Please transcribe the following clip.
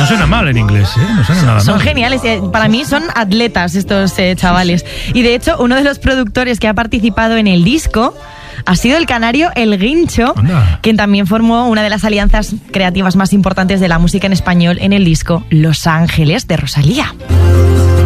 No suena mal en inglés, no suena nada mal. Son geniales, para mí son atletas estos chavales. Y de hecho, uno de los productores que ha participado en el disco ha sido el canario El Guincho, quien también formó una de las alianzas creativas más importantes de la música en español en el disco Los Ángeles de Rosalía.